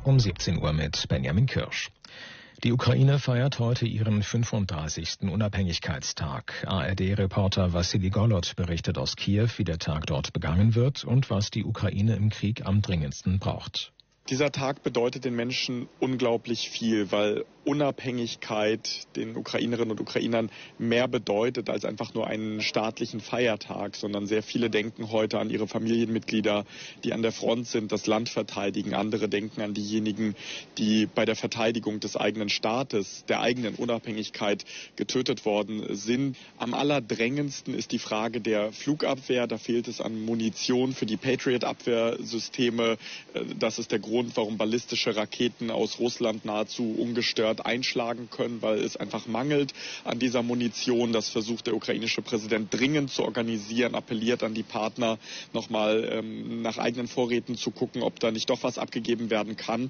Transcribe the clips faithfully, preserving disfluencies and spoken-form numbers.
um siebzehn Uhr mit Benjamin Kirsch. Die Ukraine feiert heute ihren fünfunddreißigsten Unabhängigkeitstag. A R D-Reporter Wassili Golod berichtet aus Kiew, wie der Tag dort begangen wird und was die Ukraine im Krieg am dringendsten braucht. Dieser Tag bedeutet den Menschen unglaublich viel, weil Unabhängigkeit den Ukrainerinnen und Ukrainern mehr bedeutet als einfach nur einen staatlichen Feiertag, sondern sehr viele denken heute an ihre Familienmitglieder, die an der Front sind, das Land verteidigen. Andere denken an diejenigen, die bei der Verteidigung des eigenen Staates, der eigenen Unabhängigkeit getötet worden sind. Am allerdrängendsten ist die Frage der Flugabwehr. Da fehlt es an Munition für die Patriot-Abwehrsysteme. Das ist der Grund, warum ballistische Raketen aus Russland nahezu ungestört einschlagen können, weil es einfach mangelt an dieser Munition. Das versucht der ukrainische Präsident dringend zu organisieren, appelliert an die Partner, nochmal ähm, nach eigenen Vorräten zu gucken, ob da nicht doch was abgegeben werden kann.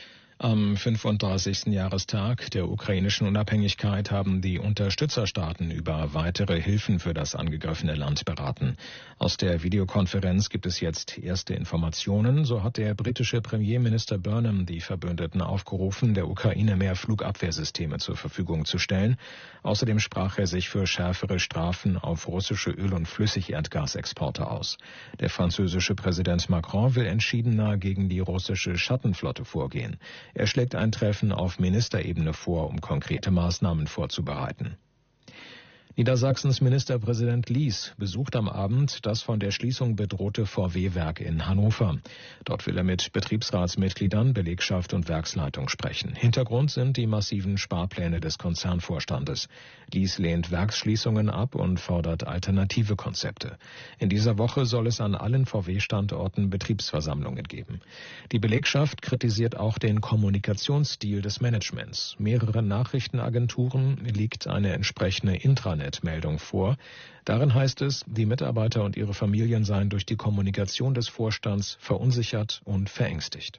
Am fünfunddreißigsten Jahrestag der ukrainischen Unabhängigkeit haben die Unterstützerstaaten über weitere Hilfen für das angegriffene Land beraten. Aus der Videokonferenz gibt es jetzt erste Informationen. So hat der britische Premierminister Burnham die Verbündeten aufgerufen, der Ukraine mehr Flugabwehrsysteme zur Verfügung zu stellen. Außerdem sprach er sich für schärfere Strafen auf russische Öl- und Flüssigerdgasexporte aus. Der französische Präsident Macron will entschiedener gegen die russische Schattenflotte vorgehen. Er schlägt ein Treffen auf Ministerebene vor, um konkrete Maßnahmen vorzubereiten. Niedersachsens Ministerpräsident Lies besucht am Abend das von der Schließung bedrohte V W-Werk in Hannover. Dort will er mit Betriebsratsmitgliedern, Belegschaft und Werksleitung sprechen. Hintergrund sind die massiven Sparpläne des Konzernvorstandes. Lies lehnt Werksschließungen ab und fordert alternative Konzepte. In dieser Woche soll es an allen V W-Standorten Betriebsversammlungen geben. Die Belegschaft kritisiert auch den Kommunikationsstil des Managements. Mehreren Nachrichtenagenturen liegt eine entsprechende Intranet Meldung vor. Darin heißt es, die Mitarbeiter und ihre Familien seien durch die Kommunikation des Vorstands verunsichert und verängstigt.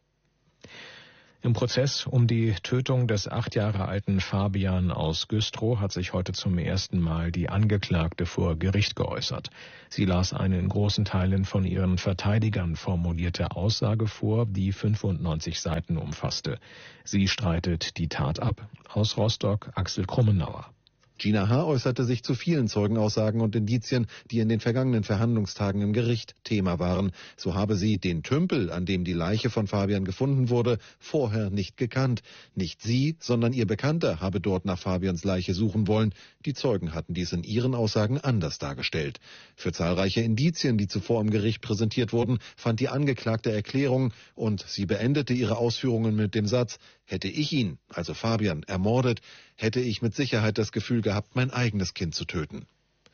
Im Prozess um die Tötung des acht Jahre alten Fabian aus Güstrow hat sich heute zum ersten Mal die Angeklagte vor Gericht geäußert. Sie las eine in großen Teilen von ihren Verteidigern formulierte Aussage vor, die fünfundneunzig Seiten umfasste. Sie streitet die Tat ab. Aus Rostock Axel Krummenauer. Gina H. äußerte sich zu vielen Zeugenaussagen und Indizien, die in den vergangenen Verhandlungstagen im Gericht Thema waren. So habe sie den Tümpel, an dem die Leiche von Fabian gefunden wurde, vorher nicht gekannt. Nicht sie, sondern ihr Bekannter habe dort nach Fabians Leiche suchen wollen. Die Zeugen hatten dies in ihren Aussagen anders dargestellt. Für zahlreiche Indizien, die zuvor im Gericht präsentiert wurden, fand die Angeklagte Erklärung und sie beendete ihre Ausführungen mit dem Satz: Hätte ich ihn, also Fabian, ermordet, hätte ich mit Sicherheit das Gefühl gehabt, mein eigenes Kind zu töten.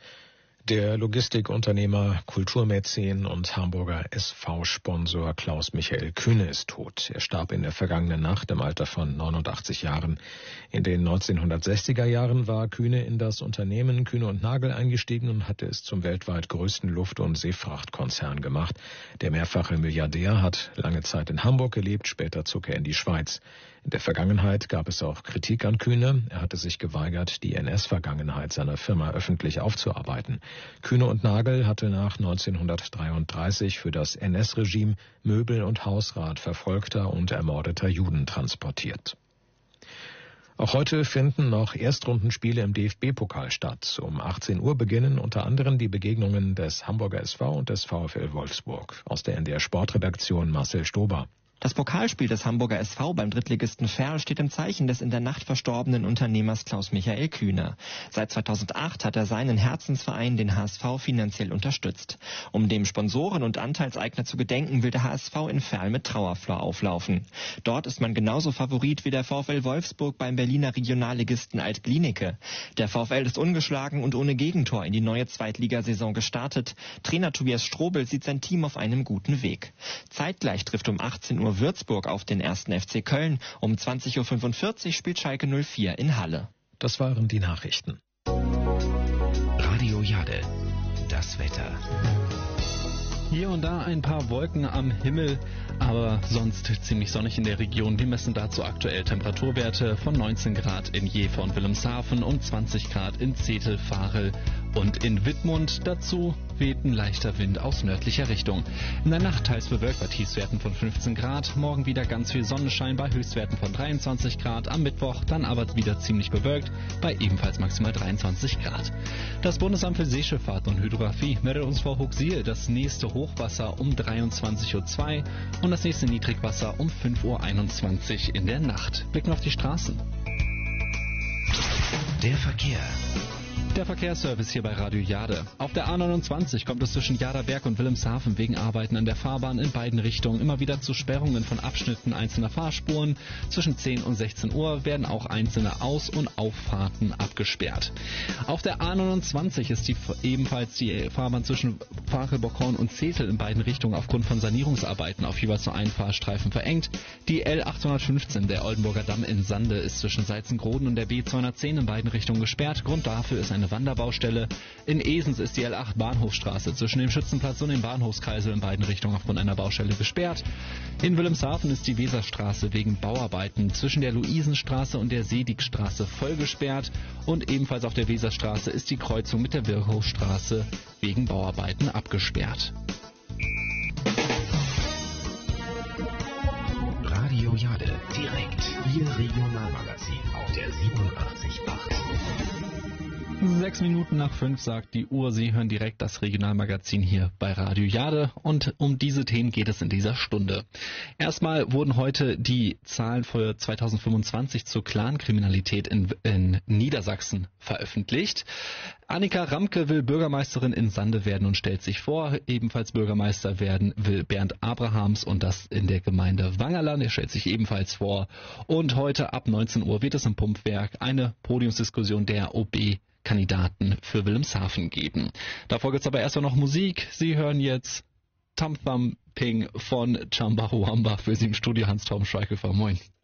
Der Logistikunternehmer, Kulturmäzen und Hamburger S V-Sponsor Klaus-Michael Kühne ist tot. Er starb in der vergangenen Nacht im Alter von neunundachtzig Jahren. In den neunzehnhundertsechziger Jahren war Kühne in das Unternehmen Kühne und Nagel eingestiegen und hatte es zum weltweit größten Luft- und Seefrachtkonzern gemacht. Der mehrfache Milliardär hat lange Zeit in Hamburg gelebt, später zog er in die Schweiz. In der Vergangenheit gab es auch Kritik an Kühne. Er hatte sich geweigert, die N S-Vergangenheit seiner Firma öffentlich aufzuarbeiten. Kühne und Nagel hatte nach neunzehnhundertdreiunddreißig für das N S-Regime Möbel und Hausrat verfolgter und ermordeter Juden transportiert. Auch heute finden noch Erstrundenspiele im D F B-Pokal statt. Um achtzehn Uhr beginnen unter anderem die Begegnungen des Hamburger S V und des VfL Wolfsburg. Aus der N D R Sportredaktion Marcel Stober. Das Pokalspiel des Hamburger S V beim Drittligisten Verl steht im Zeichen des in der Nacht verstorbenen Unternehmers Klaus-Michael Kühne. Seit zweitausendacht hat er seinen Herzensverein, den H S V, finanziell unterstützt. Um dem Sponsoren und Anteilseigner zu gedenken, will der H S V in Verl mit Trauerflor auflaufen. Dort ist man genauso Favorit wie der VfL Wolfsburg beim Berliner Regionalligisten Alt-Glienicke. Der VfL ist ungeschlagen und ohne Gegentor in die neue Zweitligasaison gestartet. Trainer Tobias Strobel sieht sein Team auf einem guten Weg. Zeitgleich trifft um achtzehn Uhr Würzburg auf den ersten F C Köln. Um zwanzig Uhr fünfundvierzig spielt Schalke null vier in Halle. Das waren die Nachrichten. Radio Jade, das Wetter. Hier und da ein paar Wolken am Himmel, aber sonst ziemlich sonnig in der Region. Wir messen dazu aktuell Temperaturwerte von neunzehn Grad in Jever und Wilhelmshaven und zwanzig Grad in Zetel, Varel Und in Wittmund dazu weht ein leichter Wind aus nördlicher Richtung. In der Nacht teils bewölkt bei Tiefstwerten von fünfzehn Grad. Morgen wieder ganz viel Sonnenschein bei Höchstwerten von dreiundzwanzig Grad. Am Mittwoch dann aber wieder ziemlich bewölkt bei ebenfalls maximal dreiundzwanzig Grad. Das Bundesamt für Seeschifffahrt und Hydrographie meldet uns vor Hooksiel das nächste Hochwasser um dreiundzwanzig Uhr zwei und das nächste Niedrigwasser um fünf Uhr einundzwanzig in der Nacht. Blicken auf die Straßen. Der Verkehr. Der Verkehrsservice hier bei Radio Jade. Auf der A neunundzwanzig kommt es zwischen Jaderberg und Wilhelmshaven wegen Arbeiten an der Fahrbahn in beiden Richtungen immer wieder zu Sperrungen von Abschnitten einzelner Fahrspuren. Zwischen zehn und sechzehn Uhr werden auch einzelne Aus- und Auffahrten abgesperrt. Auf der A neunundzwanzig ist die, ebenfalls die Fahrbahn zwischen Fachelbockhorn und Zetel in beiden Richtungen aufgrund von Sanierungsarbeiten auf jeweils nur einen Fahrstreifen verengt. Die L achthundertfünfzehn, der Oldenburger Damm in Sande, ist zwischen Salzengroden und der B zweihundertzehn in beiden Richtungen gesperrt. Grund dafür ist ein eine Wanderbaustelle. In Esens ist die L acht Bahnhofstraße zwischen dem Schützenplatz und dem Bahnhofskreisel in beiden Richtungen aufgrund einer Baustelle gesperrt. In Wilhelmshaven ist die Weserstraße wegen Bauarbeiten zwischen der Luisenstraße und der Sedigstraße voll gesperrt und ebenfalls auf der Weserstraße ist die Kreuzung mit der Virchowstraße wegen Bauarbeiten abgesperrt. Radio Jade, direkt Ihr Regionalmagazin auf der siebenundachtzig Komma acht. Sechs Minuten nach fünf sagt die Uhr. Sie hören direkt das Regionalmagazin hier bei Radio Jade und um diese Themen geht es in dieser Stunde. Erstmal wurden heute die Zahlen für zweitausendfünfundzwanzig zur Clankriminalität in, in Niedersachsen veröffentlicht. Annika Ramke will Bürgermeisterin in Sande werden und stellt sich vor. Ebenfalls Bürgermeister werden will Bernd Abrahams und das in der Gemeinde Wangerland. Er stellt sich ebenfalls vor. Und heute ab neunzehn Uhr wird es im Pumpwerk eine Podiumsdiskussion der O B Kandidaten für Wilhelmshaven geben. Davor gibt es aber erstmal noch Musik. Sie hören jetzt Thumb Thumping von Chumbawamba. Für Sie im Studio Hans-Torben Schweighöfer. Moin.